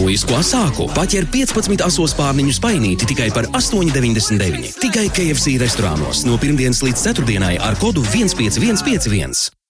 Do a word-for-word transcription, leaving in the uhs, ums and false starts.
Hauisko sāku paķer piecpadsmit asos pārniņu spainīti tikai par astoņi deviņdesmit deviņi. Tikai K F C restorānos no pirmdienas līdz ceturtdienai ar kodu viens pieci viens pieci viens.